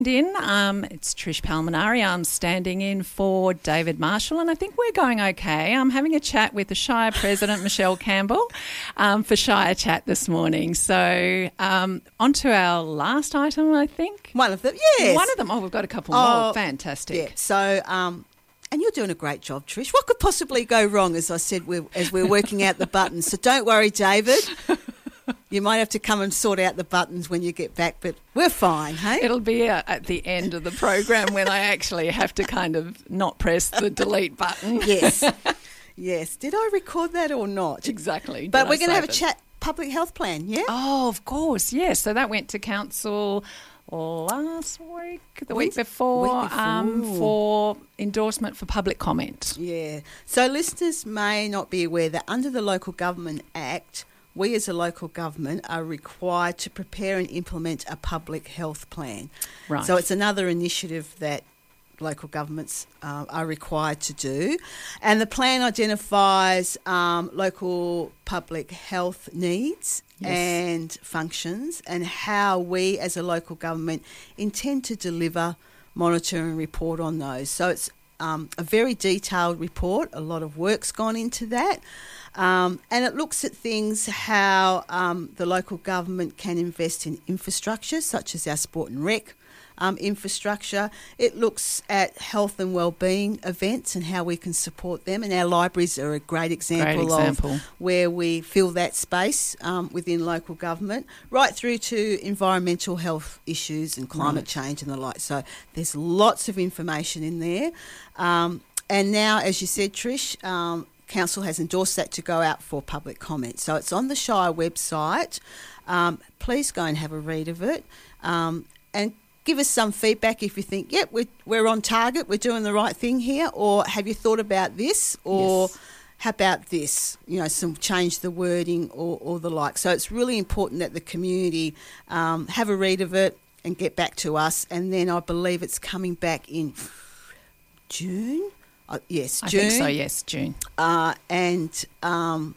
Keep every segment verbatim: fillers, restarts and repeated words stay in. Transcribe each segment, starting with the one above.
In. Um, it's Trish Palminari. I'm standing in for David Marshall, and I think we're going okay. I'm having a chat with the Shire President, Michelle Campbell, um, for Shire Chat this morning. So um, on to our last item, I think. One of them, yes. One of them. Oh, we've got a couple Oh, more. Fantastic. Yeah, so... Um, And you're doing a great job, Trish. What could possibly go wrong, as I said, we're, as we're working out the buttons? So don't worry, David. You might have to come and sort out the buttons when you get back, but we're fine, hey? It'll be uh, at the end of the program when I actually have to kind of not press the delete button. Yes. Yes. Did I record that or not? Exactly. But Did we're I going to have a save it? chat, public health plan, yeah? Oh, of course, yes. So that went to council last week, the week before, week before. Um, for endorsement for public comment. Yeah. So listeners may not be aware that under the Local Government Act, we as a local government are required to prepare and implement a public health plan. Right. So it's another initiative that local governments uh, are required to do. And the plan identifies um, local public health needs Yes. and functions and how we as a local government intend to deliver, monitor and report on those. So it's um, a very detailed report. A lot of work's gone into that. Um, and it looks at things how um, the local government can invest in infrastructure such as our sport and rec um, infrastructure. It looks at health and wellbeing events and how we can support them. And our libraries are a great example, Great example. of where we fill that space um, within local government, right through to environmental health issues and climate Right. change and the like. So there's lots of information in there. Um, and now, as you said, Trish, um, Council has endorsed that to go out for public comment. So it's on the Shire website. Um, please go and have a read of it um, and give us some feedback if you think, yep, we're, we're on target, we're doing the right thing here, or have you thought about this, or Yes. how about this, you know, some change the wording or, or the like. So it's really important that the community um, have a read of it and get back to us. And then I believe it's coming back in June. Uh, yes, I June. think so, yes, June. Uh, and um,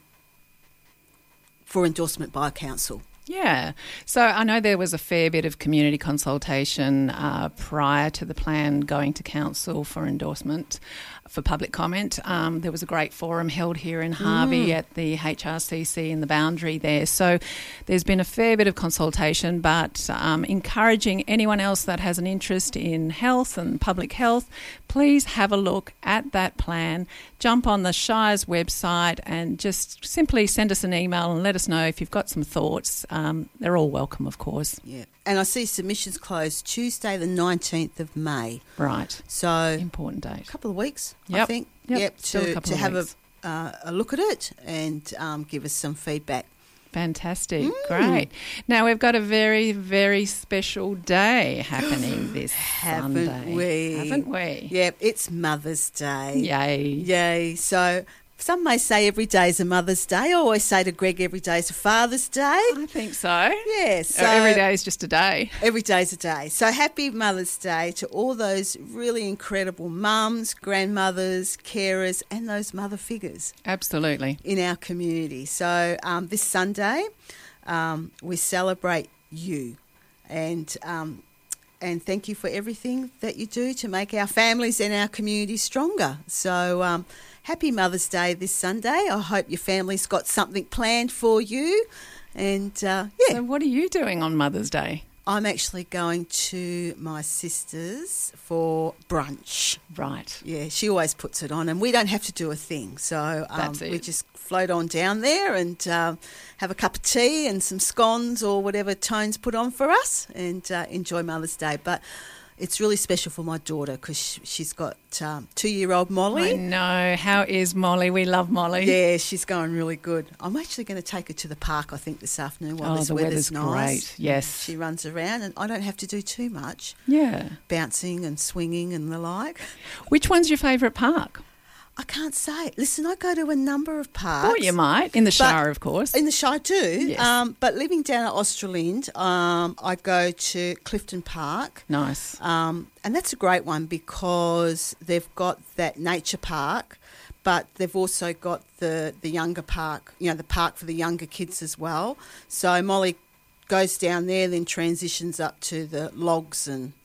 for endorsement by council. Yeah. So I know there was a fair bit of community consultation uh, prior to the plan going to council for endorsement for public comment. Um, there was a great forum held here in Harvey Mm. at the H R C C in the Boundary there. So there's been a fair bit of consultation, but um, encouraging anyone else that has an interest in health and public health, please have a look at that plan. Jump on the Shire's website and just simply send us an email and let us know if you've got some thoughts. Um, they're all welcome, of course. Yeah. And I see submissions closed Tuesday the nineteenth of May. Right. So Important date. a couple of weeks, I Yep. think. Yep. Still a to, couple to of have weeks. a, uh, a look at it and um, give us some feedback. Fantastic. Great. Now we've got a very, very special day happening this Haven't Sunday. we? Haven't we? Yeah, it's Mother's Day. Yay. Yay. So some may say every day is a Mother's Day. I always say to Greg every day is a Father's Day. I think so. Yeah, so Every day is just a day. Every day's a day. So happy Mother's Day to all those really incredible mums, grandmothers, carers and those mother figures Absolutely. in our community. So um, this Sunday um, we celebrate you and um, and thank you for everything that you do to make our families and our community stronger. So um, happy Mother's Day this Sunday. I hope your family's got something planned for you. And uh, yeah, So what are you doing on Mother's Day? I'm actually going to my sister's for brunch. Right. Yeah, she always puts it on, and we don't have to do a thing. So um, That's it. we just float on down there and um, have a cup of tea and some scones or whatever Tone's put on for us and uh, enjoy Mother's Day. But it's really special for my daughter because she, she's got um, two-year-old Molly. I know. How is Molly? We love Molly. Yeah, she's going really good. I'm actually going to take her to the park, I think, this afternoon while Oh, this the weather's, weather's nice. great. Yes. She runs around and I don't have to do too much, Yeah. bouncing and swinging and the like. Which one's your favourite park? I can't say. Listen, I go to a number of parks. Thought you might. In the Shire, of course. In the Shire too. Yes. Um, but living down at Australind, um, I go to Clifton Park. Nice. Um, and that's a great one because they've got that nature park, but they've also got the, the younger park, you know, the park for the younger kids as well. So Molly goes down there, then transitions up to the logs and